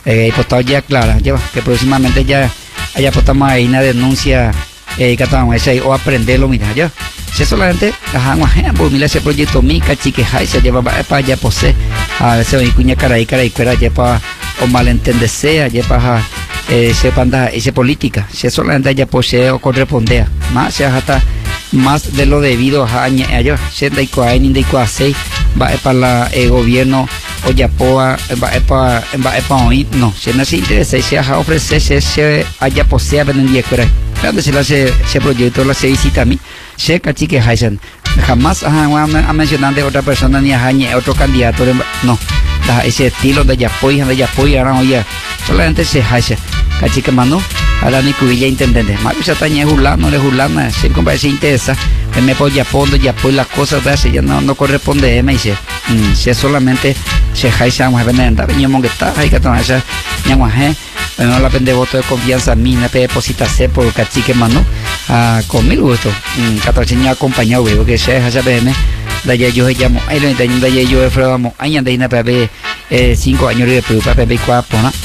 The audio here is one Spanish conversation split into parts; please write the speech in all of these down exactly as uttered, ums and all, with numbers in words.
eh, postado ya clara, ya, que próximamente ya haya postado ahí una denuncia eh, que o aprenderlo, mira, ya. Si solamente, ajá, pues mira ese proyecto mica, chique, hay se lleva para allá posee, a veces hoy cuña cara y cara y cara, ya para o malentenderse, ya para eh, se panda ese política, si solamente ya posee o correspondea, más se hasta más de lo debido a allá, se da y coa ni de coa seis, va para el gobierno o ya poa, va para va para hoy, no, si no se interesa, se ha ofrecido se haya posee vender y cara. Cuando se le hace ese proyecto, la se visita a mí, se cachique Haisen. Jamás ha mencionado de otra persona ni a otro candidato. De, no, da ese estilo de Yapoy, de Yapoy, ahora oye, solamente se Haisen. Cachique Manu, ahora ni cubilla intendente. Más que se es Julano, le Julana, si como parece interesa, que me puedo Yapoy, Yapoy, las cosas de ese ya no, no corresponde, me dice, mm, si solamente se Haisen, vamos a ver, venimos que está, hay que tomar esa, ñamuaje. Bueno, la pende voto de confianza a mí, me deposita C por cachique mano, ah, con mil gusto, catorce años acompañado, veo que se hace B M, de allá yo llamo, ahí lo entiendo, de allá yo he fregado, ahí anda una P B, cinco años de Perú, P B cuatro, ¿no?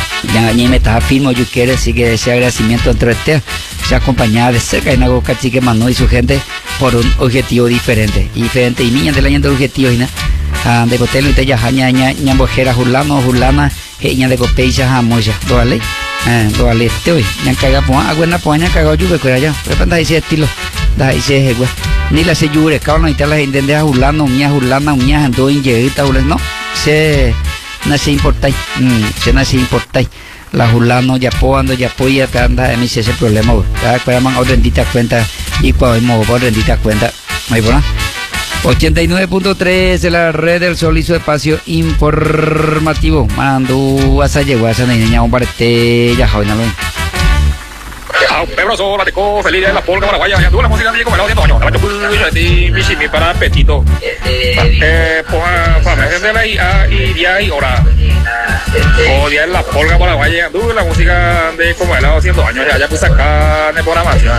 Ya ni me está firmo, yo quiero decir que ese agradecimiento entre este, se acompañaba de cerca en algo cachique mano y su gente por un objetivo diferente, y diferente, y niñas del año de objetivo, y nada, de cotelo y te ya, ña, ña, ña, bojera, julano, julana, que ña de copecha jamoya, doale, eh, doale, te oye, ña caga po, agua na po, ña caga yuve que allá, pero panda ese estilo, da ese ese ni la se yuve, cabrón, no y te la entende a julano, uña julana, uña ando injerita, no, se nace importai, mm, se nace importai, la julano ya po ando ya po ya anda en ese problema, ya para man rendita cuenta y cuando mo rendita cuenta, muy buena. ochenta y nueve punto tres de la red del Sol y su espacio informativo. Mando a llegó a esa niña un parte ya joven algo. Pedro Sola, te co, feliz de la polca paraguaya, ya tú la música de como el audio año, la chupulla de mi mi para apetito. Eh, pues para me de la y día y hora. O día en la polca paraguaya, tú la música de como el audio ciento años, ya ya puse acá de programación.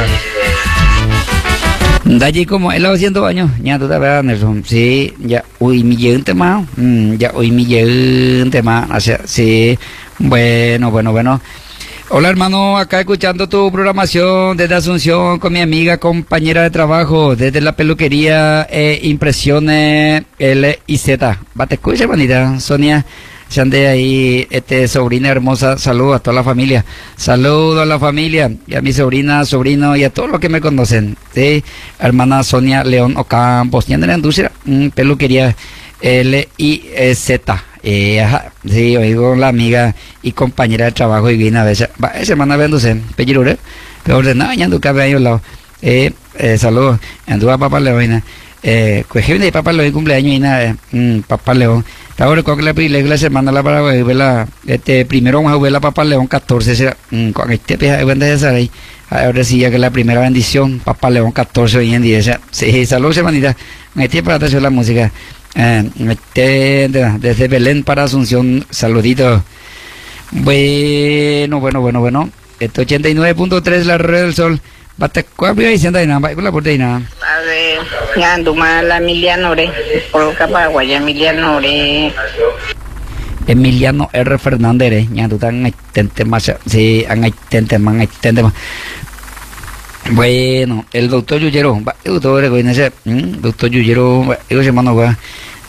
De allí como él haciendo años, ya tú te ves, Nelson, sí, ya, uy, mi gente más, mm, ya, uy, mi gente más, o sea, sí, bueno, bueno, bueno. Hola hermano, acá escuchando tu programación desde Asunción con mi amiga, compañera de trabajo, desde la peluquería eh, Impresiones L y Z. Va, te escucha, hermanita, Sonia. Se ande ahí, este, sobrina hermosa, saludos a toda la familia, saludos a la familia, y a mi sobrina, sobrino, y a todos los que me conocen, sí, hermana Sonia León Ocampos, y en la industria, mmm, peluquería L I Z, eh, ajá, sí, oigo la amiga y compañera de trabajo y viene a veces, va, esa hermana venduse, pellirure, pero ordenaba, ya ando cabe ahí al lado, eh, eh, saludos, anduva papá León, eh, cuestión de papá León cumpleaños y nada, eh, papá León. Ahora con la privilegio la semana la para ver este primero vamos a ver la Papa León catorce será mmm, con este peja de esa ahí ahora sí ya que la primera bendición Papa León catorce hoy en día sí saludos hermanita me estoy para hacer la música eh, este, desde Belén para Asunción saluditos bueno bueno bueno bueno este ochenta y nueve punto tres la red del Sol bate cuatro y diciendo nada va con la puerta y nada a ver ya ando mal la Emiliano Ore por Paraguay Emiliano Ore Emiliano R. Fernández ya tú tan tente más sí han tente más tente más bueno el doctor Yuyero va el doctor ese doctor Yuyero ellos se mandan va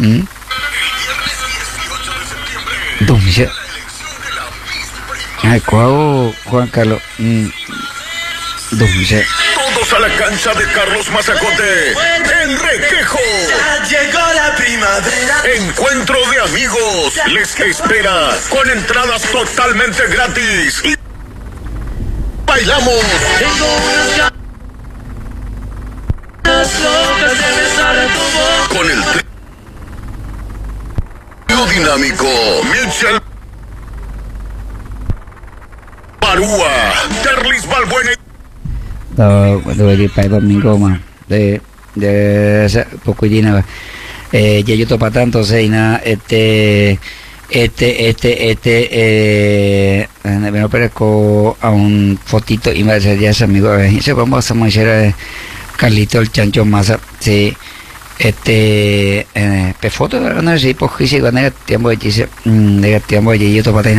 entonces ay cuál Juan Carlos Entonces, todos a la cancha de Carlos Mazacote en Requejo. Ya llegó la primavera. Encuentro de amigos les espera con entradas totalmente gratis y bailamos. Tengo unas ganas locas de besar tu boca. Con el trío dinámico Michel Barúa, Terlis Balbuena. Đó, tôi đi phải vào mình mà de de poco y nada eh ya yo topa tanto seina este este este este eh me aparezco a un fotito y me dice ya es amigo y se vamos a hacer Carlito el Chancho Masa sí este eh pe foto no sé pues si con el tiempo de dice de tiempo de yo topa